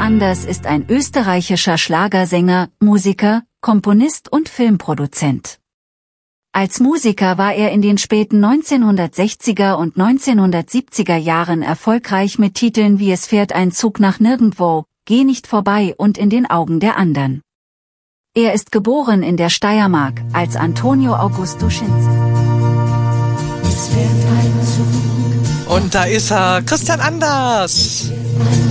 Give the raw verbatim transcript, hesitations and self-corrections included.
Anders ist ein österreichischer Schlagersänger, Musiker, Komponist und Filmproduzent. Als Musiker war er in den späten neunzehnhundertsechziger und neunzehnhundertsiebziger Jahren erfolgreich mit Titeln wie Es fährt ein Zug nach nirgendwo, Geh nicht vorbei und In den Augen der anderen. Er ist geboren in der Steiermark als Antonio Augusto Schinzel. Und da ist er, Christian Anders.